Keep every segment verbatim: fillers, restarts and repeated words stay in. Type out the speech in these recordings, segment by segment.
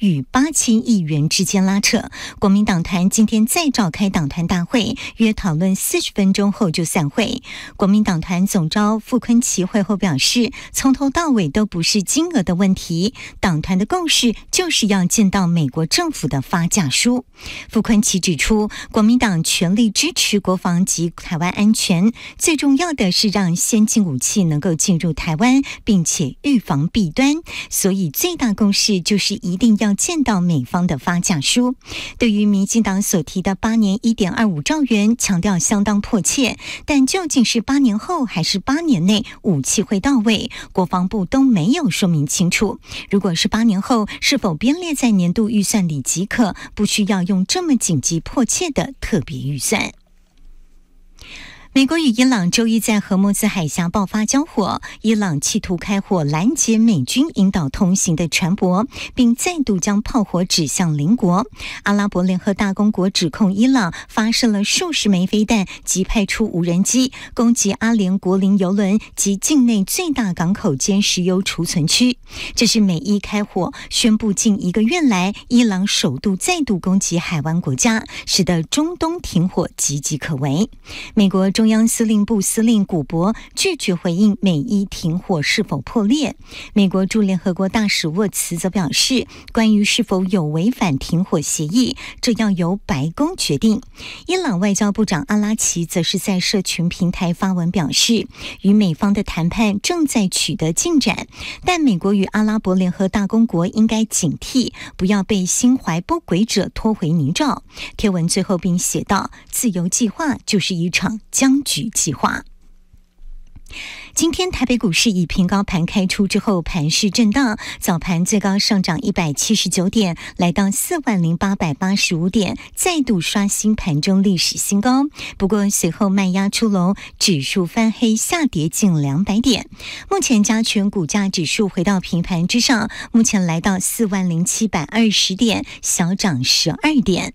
与八千亿元之间拉扯。国民党团今天再召开党团大会，约讨论四十分钟后就散会。国民党团总召傅昆萁会后表示，从头到尾都不是金额的问题，党团的共识就是要见到美国政府的发价书。傅昆萁指出，国民党全力支持国防及台湾安全，最重要的是让先进武器能够进入台湾，并且预防弊端，所以最大共识就是一定要见到美方的发价书。对于民进党所提的八年 一点二五兆元，强调相当迫切，但究竟是八年后还是八年内武器会到位，国防部都没有说明清楚。如果是八年后，是否编列在年度预算里即可，不需要用这么紧急迫切的特别预算。美国与伊朗周一在荷木兹海峡爆发交火，伊朗企图开火拦截美军引导通行的船舶，并再度将炮火指向邻国。阿拉伯联合大公国指控伊朗发射了数十枚飞弹及派出无人机攻击阿联国零油轮及境内最大港口兼石油储存区。这是美伊开火宣布近一个月来伊朗首度再度攻击海湾国家，使得中东停火岌岌可危。美国中中央司令部司令古博拒绝回应美伊停火是否破裂。美国驻联合国大使沃茨则表示，关于是否有违反停火协议，这要由白宫决定。伊朗外交部长阿拉奇则是在社群平台发文表示，与美方的谈判正在取得进展，但美国与阿拉伯联合大公国应该警惕，不要被心怀不轨者拖回泥沼。贴文最后并写道，自由计划就是一场僵局计划。今天台北股市以平高盘开出之后，盘势震荡，早盘最高上涨一百七十九点，来到四万零八百八十五点，再度刷新盘中历史新高。不过随后卖压出笼，指数翻黑，下跌近两百点。目前加权股价指数回到平盘之上，目前来到四万零七百二十点，小涨十二点。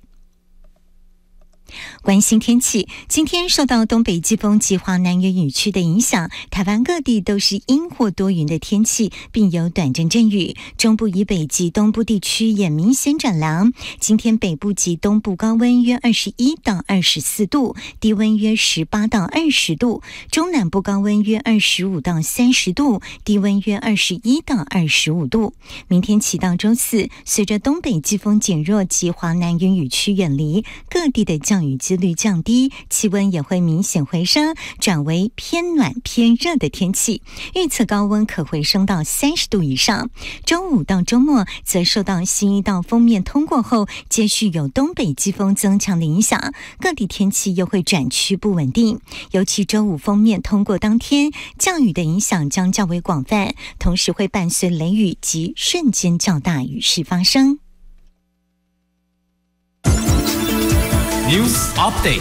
关心天气，今天受到东北季风及华南沿雨区的影响，台湾各地都是阴或多云的天气，并有短阵阵雨。中部以北及东部地区也明显转凉。今天北部及东部高温约二十一到二十四度，低温约十八到二十度；中南部高温约二十五到三十度，低温约二十一到二十五度。明天起到周四，随着东北季风减弱及华南沿雨区远离，各地的降雨几率降低，气温也会明显回升，转为偏暖偏热的天气，预测高温可回升到三十度以上。周五到周末则受到新一道锋面通过后，接续有东北季风增强的影响，各地天气又会转趋不稳定。尤其周五锋面通过当天，降雨的影响将较为广泛，同时会伴随雷雨及瞬间较大雨势发生。 News Update。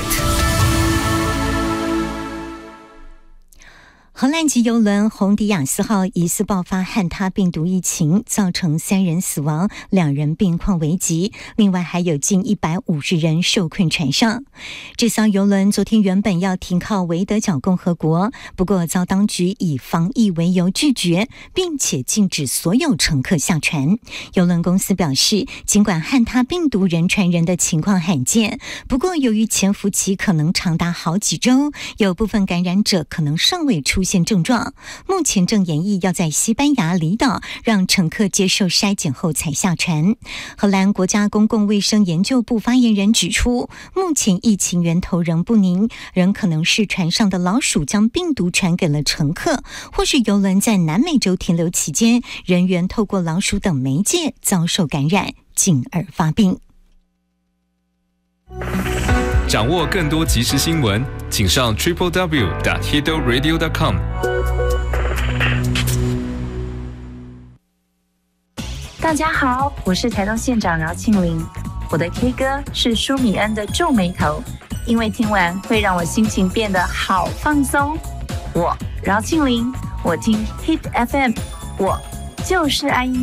荷兰籍邮轮红迪亚斯号疑似爆发汉他病毒疫情，造成三人死亡，两人病况危急，另外还有近一百五十人受困船上。这艘邮轮昨天原本要停靠维德角共和国，不过遭当局以防疫为由拒绝，并且禁止所有乘客下船。邮轮公司表示，尽管汉他病毒人传人的情况罕见，不过由于潜伏期可能长达好几周，有部分感染者可能尚未出现症状，目前正研议要在西班牙离岛让乘客接受筛检后才下船。荷兰国家公共卫生研究部发言人指出，目前疫情源头仍不明，仍可能是船上的老鼠将病毒传给了乘客，或是邮轮在南美洲停留期间，人员透过老鼠等媒介遭受感染，进而发病。 掌握更多即时新闻，请上 triple w dot hito radio dot com。 大家好，我是台东县长饶庆玲。我的 K 歌是舒米恩的皱眉头，因为听完会让我心情变得好放松。我饶庆玲，我听 Hit F M， 我就是爱音。